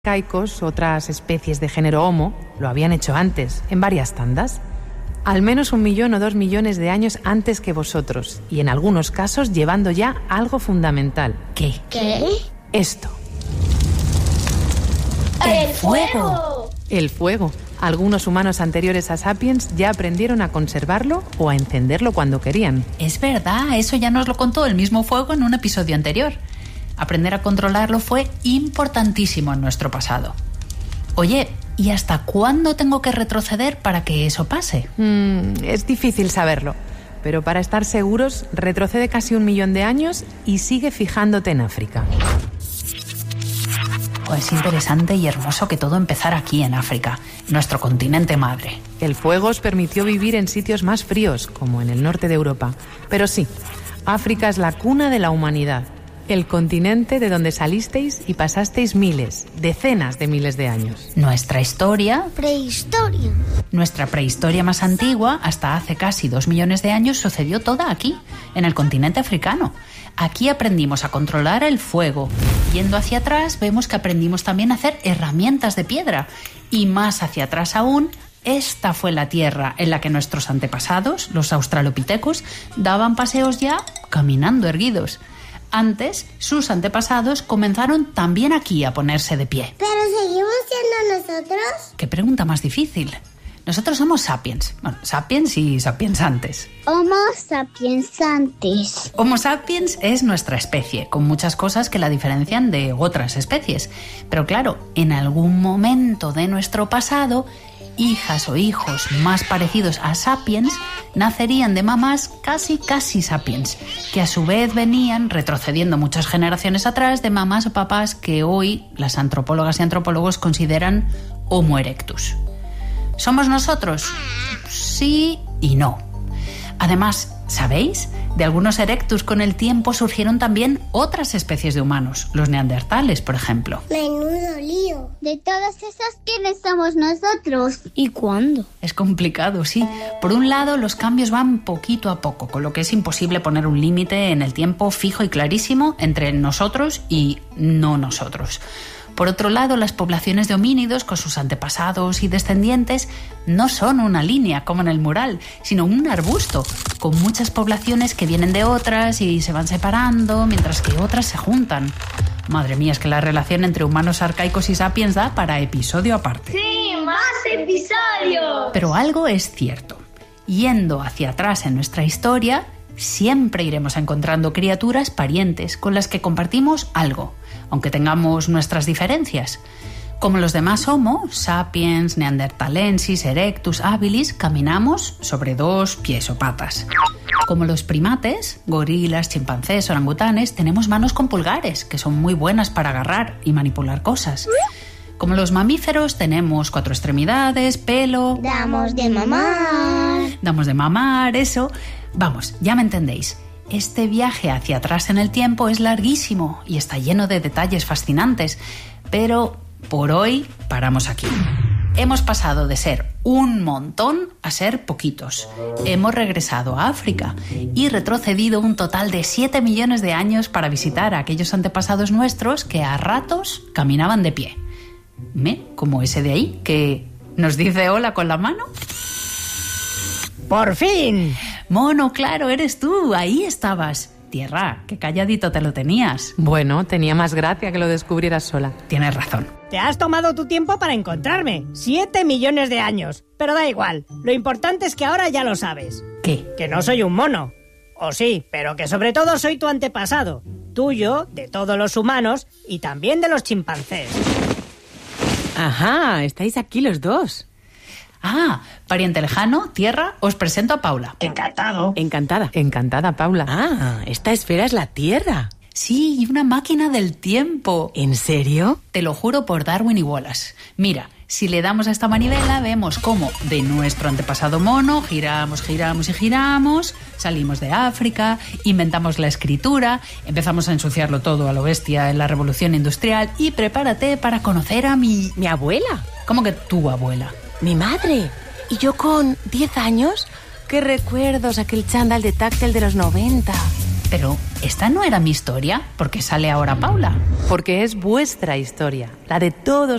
arcaicos, otras especies de género Homo, lo habían hecho antes, en varias tandas. Al menos 1 millón o 2 millones de años antes que vosotros, y en algunos casos llevando ya algo fundamental. ¿Qué? Esto. ¡El fuego! El fuego. Algunos humanos anteriores a Sapiens ya aprendieron a conservarlo o a encenderlo cuando querían. Es verdad, eso ya nos lo contó el mismo fuego en un episodio anterior. Aprender a controlarlo fue importantísimo en nuestro pasado. Oye, ¿y hasta cuándo tengo que retroceder para que eso pase? Es difícil saberlo, pero para estar seguros, retrocede casi 1 millón de años y sigue fijándote en África. Es interesante y hermoso que todo empezara aquí en África, nuestro continente madre. El fuego os permitió vivir en sitios más fríos, como en el norte de Europa. Pero sí, África es la cuna de la humanidad, el continente de donde salisteis y pasasteis miles, decenas de miles de años. Nuestra historia... Prehistoria. Nuestra prehistoria más antigua, hasta hace casi 2 millones de años, sucedió toda aquí, en el continente africano. Aquí aprendimos a controlar el fuego. Yendo hacia atrás, vemos que aprendimos también a hacer herramientas de piedra. Y más hacia atrás aún, esta fue la tierra en la que nuestros antepasados, los australopithecus, daban paseos ya caminando erguidos. Antes, sus antepasados comenzaron también aquí a ponerse de pie. ¿Pero seguimos siendo nosotros? ¿Qué pregunta más difícil? Nosotros somos sapiens. Bueno, sapiens y sapiensantes. Homo sapiensantes. Homo sapiens es nuestra especie, con muchas cosas que la diferencian de otras especies. Pero claro, en algún momento de nuestro pasado, hijas o hijos más parecidos a sapiens nacerían de mamás casi sapiens, que a su vez venían retrocediendo muchas generaciones atrás de mamás o papás que hoy las antropólogas y antropólogos consideran Homo erectus. ¿Somos nosotros? Sí y no. Además, ¿sabéis? De algunos erectus con el tiempo surgieron también otras especies de humanos, los neandertales, por ejemplo. Menudo lío. De todas esas, ¿quiénes somos nosotros? ¿Y cuándo? Es complicado, sí. Por un lado, los cambios van poquito a poco, con lo que es imposible poner un límite en el tiempo fijo y clarísimo entre nosotros y no nosotros. Por otro lado, las poblaciones de homínidos, con sus antepasados y descendientes, no son una línea como en el mural, sino un arbusto, con muchas poblaciones que vienen de otras y se van separando, mientras que otras se juntan. Madre mía, es que la relación entre humanos arcaicos y sapiens da para episodio aparte. ¡Sí, más episodios! Pero algo es cierto. Yendo hacia atrás en nuestra historia, siempre iremos encontrando criaturas parientes con las que compartimos algo, aunque tengamos nuestras diferencias. Como los demás Homo, sapiens, neanderthalensis, erectus, habilis, caminamos sobre 2 pies o patas. Como los primates, gorilas, chimpancés, orangutanes, tenemos manos con pulgares, que son muy buenas para agarrar y manipular cosas. Como los mamíferos, tenemos 4 extremidades, pelo... Damos de mamar. Damos de mamar, eso. Vamos, ya me entendéis. Este viaje hacia atrás en el tiempo es larguísimo y está lleno de detalles fascinantes, pero por hoy paramos aquí. Hemos pasado de ser un montón a ser poquitos. Hemos regresado a África y retrocedido un total de 7 millones de años para visitar a aquellos antepasados nuestros que a ratos caminaban de pie. Como ese de ahí, que nos dice hola con la mano. ¡Por fin! Mono, claro, eres tú, ahí estabas. Tierra, qué calladito te lo tenías. Bueno, tenía más gracia que lo descubrieras sola. Tienes razón. Te has tomado tu tiempo para encontrarme. 7 millones de años. Pero da igual, lo importante es que ahora ya lo sabes. ¿Qué? Que no soy un mono. O sí, pero que sobre todo soy tu antepasado. Tuyo, de todos los humanos y también de los chimpancés. Ajá, estáis aquí los dos. Ah, pariente lejano, tierra, os presento a Paula. Encantado. Encantada. Encantada, Paula. Ah, esta esfera es la Tierra. Sí, y una máquina del tiempo. ¿En serio? Te lo juro por Darwin y Wallace. Mira, si le damos a esta manivela, vemos cómo de nuestro antepasado mono giramos y giramos, salimos de África, inventamos la escritura, empezamos a ensuciarlo todo a lo bestia en la revolución industrial y prepárate para conocer a ¿Mi abuela? ¿Cómo que tu abuela? Mi madre. ¿Y yo con 10 años? ¿Qué recuerdos aquel chándal de táctil de los 90? Pero esta no era mi historia, ¿por qué sale ahora Paula? Porque es vuestra historia, la de todos